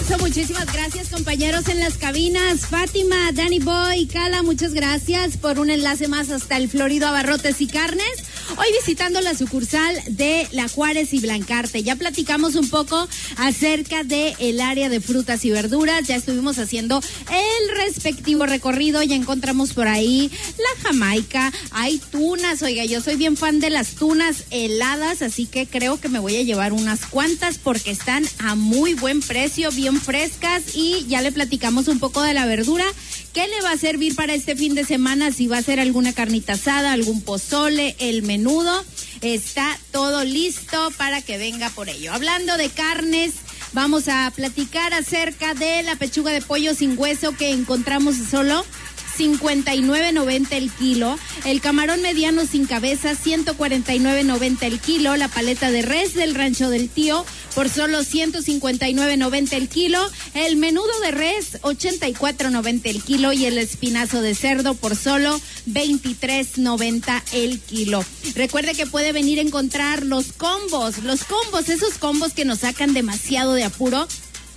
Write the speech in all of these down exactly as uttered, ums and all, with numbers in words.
abrazo, muchísimas gracias compañeros en las cabinas, Fátima, Danny Boy, Cala, muchas gracias por un enlace más hasta el Florido Abarrotes y Carnes. Hoy visitando la sucursal de La Juárez y Blancarte. Ya platicamos un poco acerca del área de frutas y verduras, ya estuvimos haciendo el respectivo recorrido, ya encontramos por ahí la Jamaica, hay tunas, oiga, yo soy bien fan de las tunas heladas, así que creo que me voy a llevar unas cuantas porque están a muy buen precio, bien frescas, y ya le platicamos un poco de la verdura. ¿Qué le va a servir para este fin de semana? Si va a ser alguna carnita asada, algún pozole, el menudo, está todo listo para que venga por ello. Hablando de carnes, vamos a platicar acerca de la pechuga de pollo sin hueso que encontramos solo cincuenta y nueve noventa el kilo, el camarón mediano sin cabeza ciento cuarenta y nueve noventa el kilo, la paleta de res del Rancho del Tío por solo ciento cincuenta y nueve noventa el kilo, el menudo de res ochenta y cuatro noventa el kilo y el espinazo de cerdo por solo veintitrés noventa el kilo. Recuerde que puede venir a encontrar los combos, los combos, esos combos que nos sacan demasiado de apuro.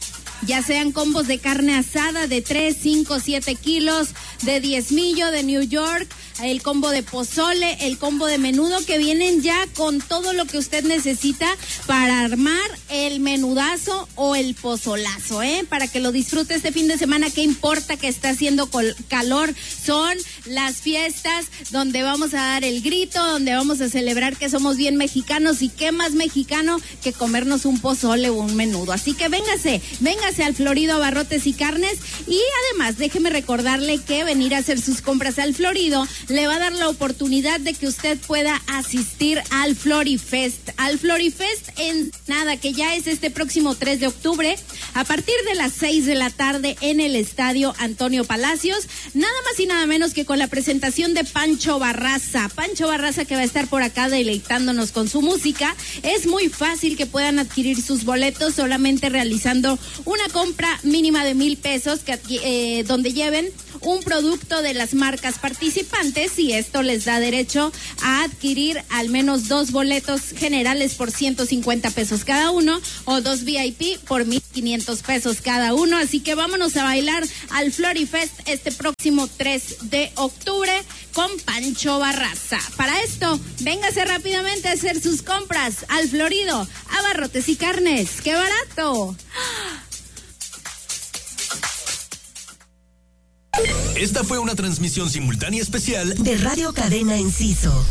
Ya sean combos de carne asada de tres, cinco, siete kilos, de diezmillo, de New York, el combo de pozole, el combo de menudo, que vienen ya con todo lo que usted necesita para armar el menudazo o el pozolazo, ¿eh? Para que lo disfrute este fin de semana. ¿Qué importa que está haciendo col- calor? Son las fiestas donde vamos a dar el grito, donde vamos a celebrar que somos bien mexicanos, y qué más mexicano que comernos un pozole o un menudo. Así que véngase, véngase al Florido Abarrotes y Carnes, y además déjeme recordarle que venir a hacer sus compras al Florido le va a dar la oportunidad de que usted pueda asistir al Florifest, al Florifest en nada, que ya es este próximo tres de octubre, a partir de las seis de la tarde en el Estadio Antonio Palacios, nada más y nada menos que con la presentación de Pancho Barraza, Pancho Barraza que va a estar por acá deleitándonos con su música. Es muy fácil que puedan adquirir sus boletos solamente realizando una compra mínima de mil pesos, que, eh, donde lleven un producto de las marcas participantes, y esto les da derecho a adquirir al menos dos boletos generales por ciento cincuenta pesos cada uno, o dos V I P por mil quinientos pesos cada uno. Así que vámonos a bailar al Florifest este próximo tres de octubre con Pancho Barraza. Para esto, véngase rápidamente a hacer sus compras al Florido Abarrotes y Carnes. ¡Qué barato! Esta fue una transmisión simultánea especial de Radio Cadena Enciso.